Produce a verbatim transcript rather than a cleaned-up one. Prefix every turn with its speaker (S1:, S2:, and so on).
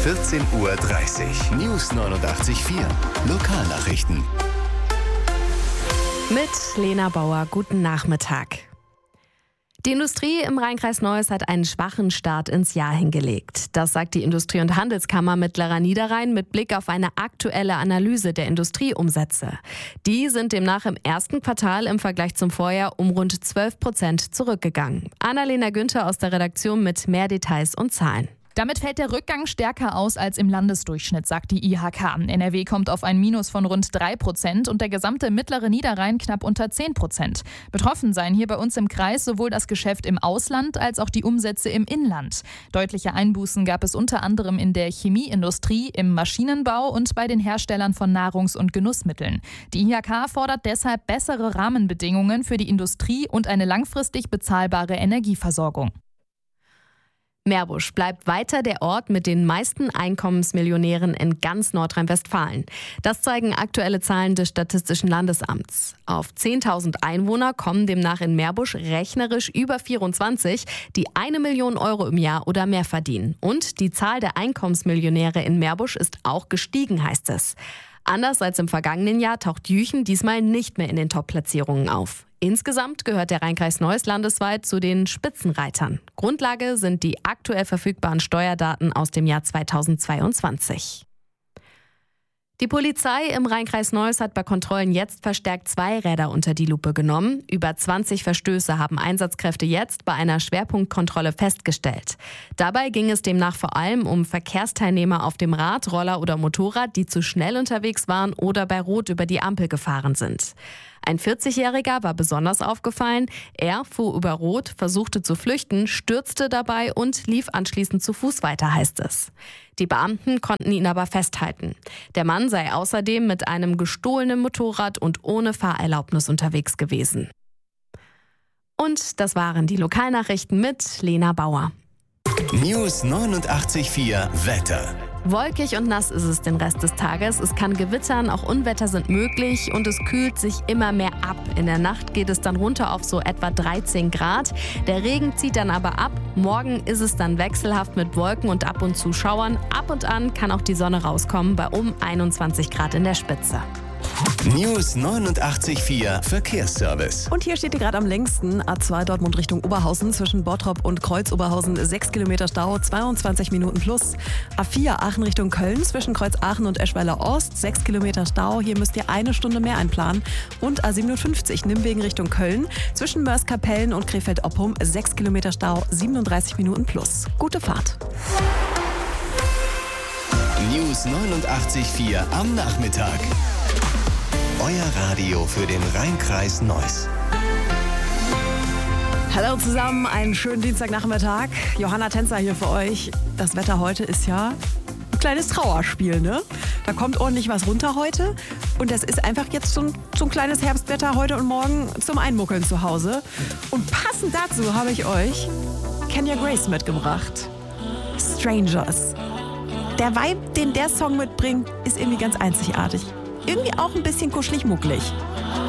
S1: vierzehn Uhr dreißig. News neunundachtzig Komma vier. Lokalnachrichten.
S2: Mit Lena Bauer, guten Nachmittag. Die Industrie im Rheinkreis Neuss hat einen schwachen Start ins Jahr hingelegt. Das sagt die Industrie- und Handelskammer Mittlerer Niederrhein mit Blick auf eine aktuelle Analyse der Industrieumsätze. Die sind demnach im ersten Quartal im Vergleich zum Vorjahr um rund zwölf Prozent zurückgegangen. Annalena Günther aus der Redaktion mit mehr Details und Zahlen.
S3: Damit fällt der Rückgang stärker aus als im Landesdurchschnitt, sagt die I H K. N R W kommt auf ein Minus von rund drei Prozent und der gesamte mittlere Niederrhein knapp unter zehn Prozent. Betroffen seien hier bei uns im Kreis sowohl das Geschäft im Ausland als auch die Umsätze im Inland. Deutliche Einbußen gab es unter anderem in der Chemieindustrie, im Maschinenbau und bei den Herstellern von Nahrungs- und Genussmitteln. Die I H K fordert deshalb bessere Rahmenbedingungen für die Industrie und eine langfristig bezahlbare Energieversorgung.
S2: Meerbusch bleibt weiter der Ort mit den meisten Einkommensmillionären in ganz Nordrhein-Westfalen. Das zeigen aktuelle Zahlen des Statistischen Landesamts. Auf zehntausend Einwohner kommen demnach in Meerbusch rechnerisch über vierundzwanzig, die eine Million Euro im Jahr oder mehr verdienen. Und die Zahl der Einkommensmillionäre in Meerbusch ist auch gestiegen, heißt es. Anders als im vergangenen Jahr taucht Jüchen diesmal nicht mehr in den Top-Platzierungen auf. Insgesamt gehört der Rheinkreis Neuss landesweit zu den Spitzenreitern. Grundlage sind die aktuell verfügbaren Steuerdaten aus dem Jahr zweitausendzweiundzwanzig. Die Polizei im Rheinkreis Neuss hat bei Kontrollen jetzt verstärkt zwei Räder unter die Lupe genommen. Über zwanzig Verstöße haben Einsatzkräfte jetzt bei einer Schwerpunktkontrolle festgestellt. Dabei ging es demnach vor allem um Verkehrsteilnehmer auf dem Rad, Roller oder Motorrad, die zu schnell unterwegs waren oder bei Rot über die Ampel gefahren sind. Ein vierzigjähriger war besonders aufgefallen. Er fuhr über Rot, versuchte zu flüchten, stürzte dabei und lief anschließend zu Fuß weiter, heißt es. Die Beamten konnten ihn aber festhalten. Der Mann sei außerdem mit einem gestohlenen Motorrad und ohne Fahrerlaubnis unterwegs gewesen. Und das waren die Lokalnachrichten mit Lena Bauer.
S1: News neunundachtzig Komma vier Wetter.
S2: Wolkig und nass ist es den Rest des Tages. Es kann gewittern, auch Unwetter sind möglich und es kühlt sich immer mehr ab. In der Nacht geht es dann runter auf so etwa dreizehn Grad. Der Regen zieht dann aber ab. Morgen ist es dann wechselhaft mit Wolken und ab und zu Schauern. Ab und an kann auch die Sonne rauskommen bei um einundzwanzig Grad in der Spitze.
S1: News neunundachtzig Komma vier Verkehrsservice.
S4: Und hier steht ihr gerade am längsten. A zwei Dortmund Richtung Oberhausen zwischen Bottrop und Kreuz-Oberhausen sechs Kilometer Stau, zweiundzwanzig Minuten plus. A vier Aachen Richtung Köln zwischen Kreuz Aachen und Eschweiler Ost sechs Kilometer Stau. Hier müsst ihr eine Stunde mehr einplanen. Und A siebenundfünfzig Nimwegen Richtung Köln zwischen Mörs-Kapellen und Krefeld-Oppum sechs Kilometer Stau, siebenunddreißig Minuten plus. Gute Fahrt.
S1: News neunundachtzig Komma vier am Nachmittag. Euer Radio für den Rheinkreis Neuss.
S4: Hallo zusammen, einen schönen Dienstagnachmittag. Johanna Tänzer hier für euch. Das Wetter heute ist ja ein kleines Trauerspiel, ne? Da kommt ordentlich was runter heute. Und das ist einfach jetzt so ein, so ein kleines Herbstwetter heute und morgen zum Einmuckeln zu Hause. Und passend dazu habe ich euch Kenya Grace mitgebracht. Strangers. Der Vibe, den der Song mitbringt, ist irgendwie ganz einzigartig. Irgendwie auch ein bisschen kuschelig-muckelig.